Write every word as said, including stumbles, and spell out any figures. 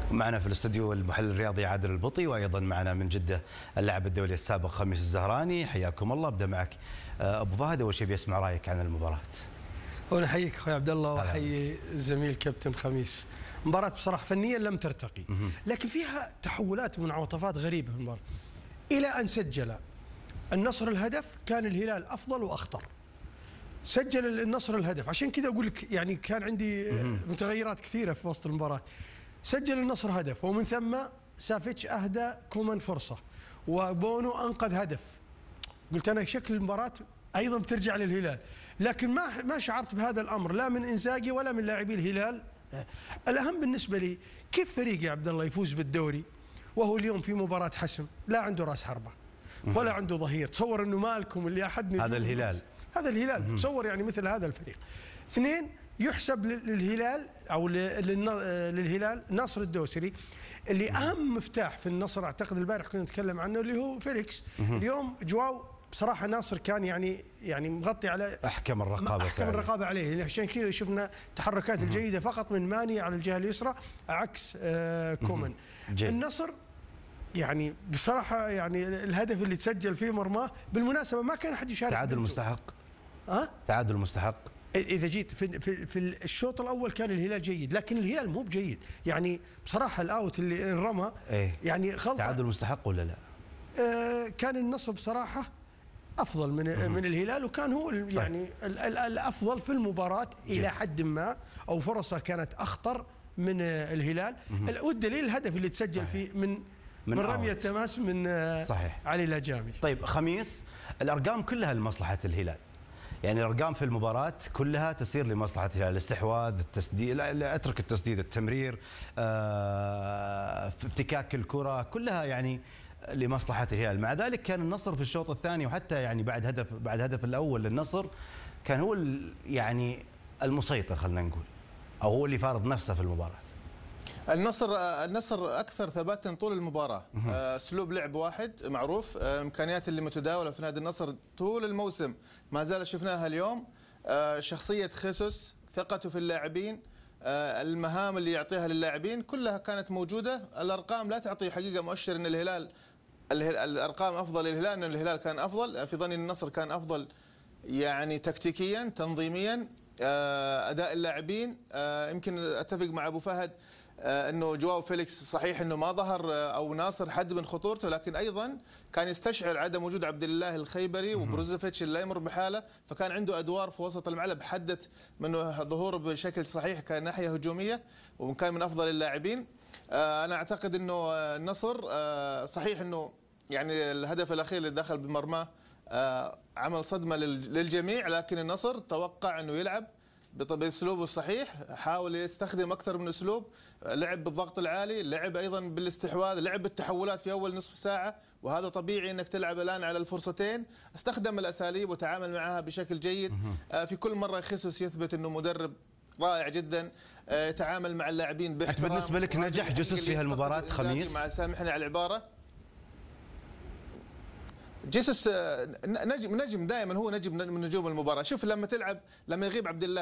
معنا في الاستوديو المحلل الرياضي عادل البطي، وايضا معنا من جده اللاعب الدولي السابق خميس الزهراني. حياكم الله. ابدا معك ابو فهد، اول شيء بيسمع رايك عن المباراه. وانا احييك اخوي عبد الله واحيي الزميل كابتن خميس. مباراه بصراحه فنيا لم ترتقي، لكن فيها تحولات ومنعطفات غريبه في المباراه. الى ان سجل النصر الهدف كان الهلال افضل واخطر. سجل النصر الهدف، عشان كذا اقول لك يعني كان عندي متغيرات كثيره في وسط المباراه. سجل النصر هدف، ومن ثم سافيتش اهدى كومان فرصه، وبونو انقذ هدف. قلت انا شكل المباراه ايضا بترجع للهلال، لكن ما ما شعرت بهذا الامر لا من انزاجي ولا من لاعبي الهلال. الاهم بالنسبه لي كيف فريق يا عبد الله يفوز بالدوري وهو اليوم في مباراه حسم، لا عنده راس حربه ولا عنده ظهير. تصور انه مالكم اللي احد هذا الهلال هذا الهلال تصور يعني مثل هذا الفريق. اثنين، يحسب للهلال او للهلال ناصر الدوسري اللي اهم مفتاح في النصر. اعتقد البارح كنا نتكلم عنه اللي هو فيليكس. اليوم جواو بصراحه ناصر كان يعني يعني مغطي على احكم الرقابه احكم الرقابه عليه، عشان كذا شفنا تحركات الجيده فقط من ماني على الجهه اليسرى عكس آه كومان. النصر يعني بصراحه يعني الهدف اللي تسجل فيه مرماه بالمناسبه ما كان احد يشارك. تعادل مستحق. ها؟ تعادل مستحق. اذا جيت في في, في الشوط الاول كان الهلال جيد، لكن الهلال مو بجيد يعني بصراحه. الاوت اللي انرمى ايه؟ يعني غلطه. تعادل مستحق ولا لا؟ آه كان النصر بصراحه افضل من من الهلال، وكان هو يعني ال ال الافضل في المباراه الى حد ما، او فرصه كانت اخطر من الهلال. والدليل الهدف اللي تسجل صحيح. فيه من من, من رميه تماس من صحيح. علي الأجامي. طيب خميس، الارقام كلها لمصلحه الهلال، يعني الارقام في المباراه كلها تسير لمصلحه الهلال. الاستحواذ، التسديد، لا اترك التسديد، التمرير، آه، افتكاك الكره، كلها يعني لمصلحه الهلال. مع ذلك كان النصر في الشوط الثاني وحتى يعني بعد هدف بعد هدف الاول للنصر كان هو يعني المسيطر، خلينا نقول، او هو اللي فارض نفسه في المباراه. النصر النصر اكثر ثباتا طول المباراه. اسلوب لعب واحد معروف، امكانيات اللي متداوله في نادي النصر طول الموسم ما زال شفناها اليوم. شخصيه خيسوس، ثقته في اللاعبين، المهام اللي يعطيها للاعبين كلها كانت موجوده. الارقام لا تعطي حقيقه مؤشر ان الهلال الارقام افضل للهلال، ان الهلال كان افضل. في ظني النصر كان افضل يعني تكتيكيا تنظيميا، اداء اللاعبين. يمكن اتفق مع ابو فهد انه جواو فيليكس صحيح انه ما ظهر او ناصر حد من خطورته، لكن ايضا كان يستشعر عدم وجود عبد الله الخيبري وبروزوفيتش اللي يمر بحاله، فكان عنده ادوار في وسط الملعب حدت منه ظهوره بشكل صحيح كناحيه هجوميه، وكان من افضل اللاعبين. انا اعتقد انه النصر صحيح انه يعني الهدف الاخير اللي دخل بمرماه عمل صدمه للجميع، لكن النصر توقع انه يلعب باسلوبه الصحيح، حاول يستخدم اكثر من اسلوب، لعب بالضغط العالي، لعب ايضا بالاستحواذ، لعب بالتحولات في اول نصف ساعه، وهذا طبيعي انك تلعب الان على الفرصتين. استخدم الاساليب وتعامل معها بشكل جيد. في كل مره خيسوس يثبت انه مدرب رائع جدا، يتعامل مع اللاعبين باحترام. انت بالنسبه لك نجح جيسوس في هالمباراه خميس؟ مع سامحني على العباره، جيسوس نجم نجم دائما، هو نجم من نجوم المباراه. شوف لما تلعب، لما يغيب عبد الله